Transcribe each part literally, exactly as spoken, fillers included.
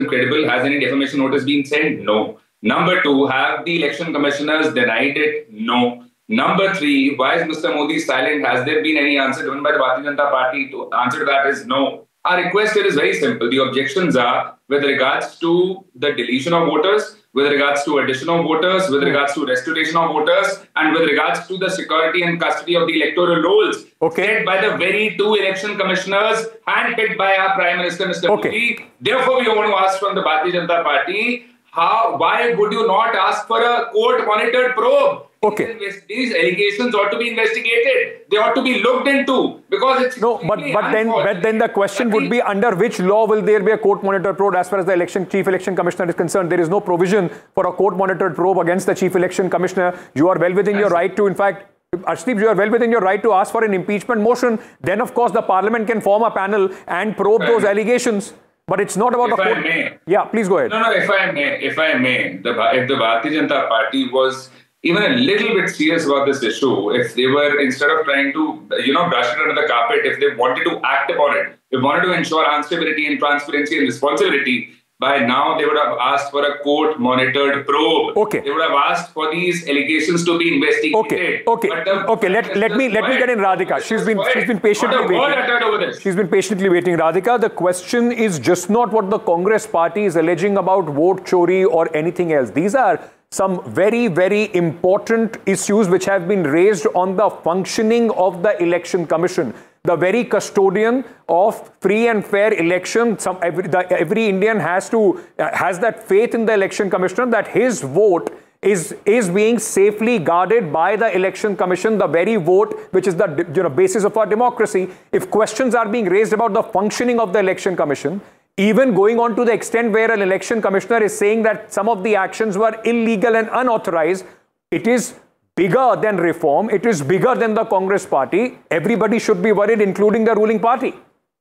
credible? Has any defamation notice been sent? No. Number two, have the election commissioners denied it? No. Number three, why is Mister Modi silent? Has there been any answer given by the Bharatiya Janata Party? To answer to that is no. Our request here is very simple. The objections are with regards to the deletion of voters, with regards to addition of voters, with regards to restoration of voters, and with regards to the security and custody of the electoral rolls. Okay. Set by the very two election commissioners handpicked by our Prime Minister, Mister Okay. Modi. Therefore, we want to ask from the Bharatiya Janata Party, how, why would you not ask for a court-monitored probe? Okay. These, these allegations ought to be investigated. They ought to be looked into because it's no. But but then but then the question would be, under which law will there be a court-monitored probe? As far as the election chief election commissioner is concerned, there is no provision for a court-monitored probe against the chief election commissioner. You are well within your right to, in fact, Arshdeep, you are well within your right to ask for an impeachment motion. Then, of course, the parliament can form a panel and probe those allegations. But it's not about if a court. I may. Yeah, please go ahead. No, no, if I may, if I may, the, if the Bharatiya Janata Party was even a little bit serious about this issue, if they were, instead of trying to, you know, brush it under the carpet, if they wanted to act upon it, they wanted to ensure answerability and transparency and responsibility, by now they would have asked for a court-monitored probe. Okay. They would have asked for these allegations to be investigated. Okay. Okay. The, okay. Let let me let me get in Radhika. She's been she's been patiently waiting. Over this. She's been patiently waiting. Radhika, the question is just not what the Congress party is alleging about vote chori or anything else. These are some very, very important issues which have been raised on the functioning of the Election Commission. The very custodian of free and fair election. Some every, the, every Indian has to uh, has that faith in the Election Commissioner that his vote is is being safely guarded by the Election Commission, the very vote which is the you know basis of our democracy. If questions are being raised about the functioning of the Election Commission, even going on to the extent where an election commissioner is saying that some of the actions were illegal and unauthorized, it is bigger than reform. It is bigger than the Congress party. Everybody should be worried, including the ruling party.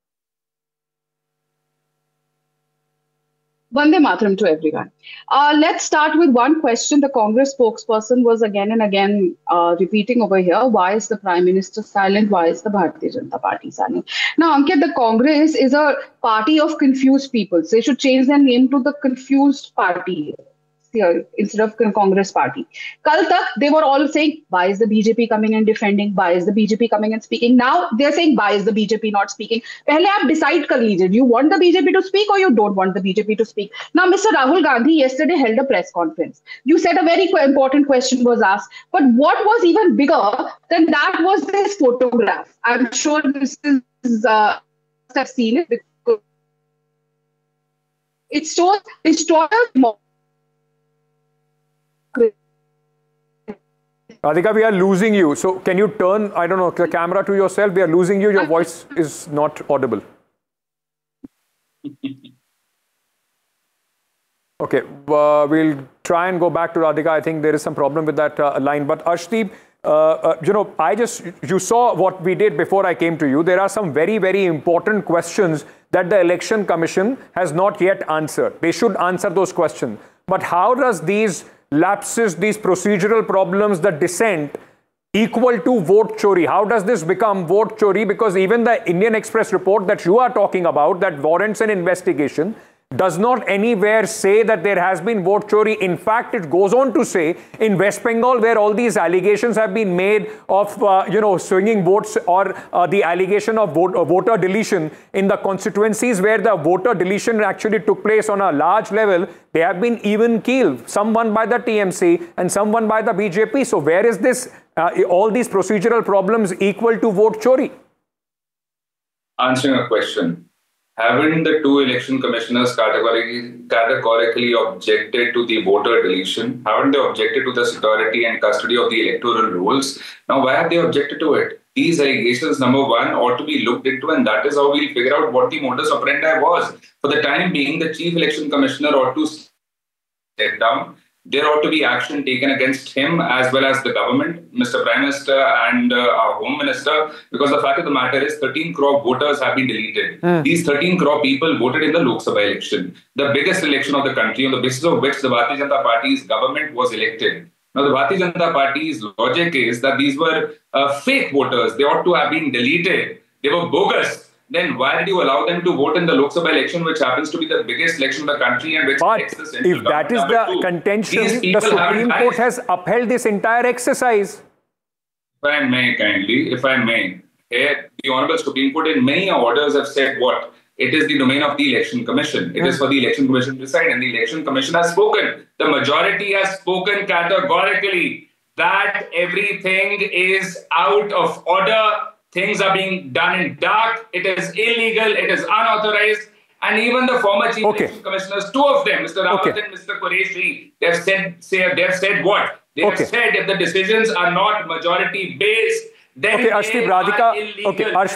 Vande Mataram to everyone. Uh, let's start with one question. The Congress spokesperson was again and again uh, repeating over here, why is the Prime Minister silent? Why is the Bharatiya Janata Party silent? Now, Ankit, the Congress is a party of confused people. So they should change their name to the Confused Party here instead of Congress Party. Kal tak, they were all saying, why is the B J P coming and defending? Why is the B J P coming and speaking? Now they're saying, why is the B J P not speaking? Pehle aap decide kar lijiye. Do you want the B J P to speak or you don't want the B J P to speak? Now, Mister Rahul Gandhi yesterday held a press conference. You said a very important question was asked, but what was even bigger than that was this photograph. I'm sure this is, uh, must have seen it because it shows destroyers. Radhika, we are losing you. So can you turn, I don't know, the camera to yourself? We are losing you. Your voice is not audible. Okay, uh, we'll try and go back to Radhika. I think there is some problem with that uh, line. But Arshdeep, uh, uh, you know, I just, you saw what we did before I came to you. There are some very, very important questions that the Election Commission has not yet answered. They should answer those questions. But how does these lapses, these procedural problems, the dissent, equal to vote chori? How does this become vote chori? Because even the Indian Express report that you are talking about, that warrants an investigation, does not anywhere say that there has been vote chori. In fact, it goes on to say in West Bengal, where all these allegations have been made of, uh, you know, swinging votes or uh, the allegation of vote, uh, voter deletion in the constituencies where the voter deletion actually took place on a large level, they have been even keeled. Some won by the T M C and some won by the B J P. So where is this, uh, all these procedural problems equal to vote chori? Answering a question. Haven't the two election commissioners categorically, categorically objected to the voter deletion? Haven't they objected to the security and custody of the electoral rolls? Now, why have they objected to it? These allegations, number one, ought to be looked into, and that is how we'll figure out what the modus operandi was. For the time being, the chief election commissioner ought to step down. There ought to be action taken against him as well as the government, Mister Prime Minister and uh, our Home Minister, because the fact of the matter is thirteen crore voters have been deleted. Mm. These thirteen crore people voted in the Lok Sabha election, the biggest election of the country, on the basis of which the Bharatiya Janata Party's government was elected. Now, the Bharatiya Janata Party's logic is that these were uh, fake voters. They ought to have been deleted. They were bogus. then why did you allow them to vote in the Lok Sabha election, which happens to be the biggest election of the country and which but affects the central if that is government? the Number two, contention, these the people Supreme haven't Court lied. has upheld this entire exercise. If I may, kindly, if I may, here, the Honorable Supreme Court in many orders have said what? It is the domain of the Election Commission. It mm. is for the Election Commission to decide, and the Election Commission has spoken. The majority has spoken categorically that everything is out of order. Things are being done in dark. It is illegal. It is unauthorized. And even the former Chief okay. Election Commissioners, two of them, Mister Rawat okay. and Mister Qureshi, they have said, say, they have said what? They okay. have said if the decisions are not majority based, then okay, Arshdeep, they Radhika, are illegal. Okay,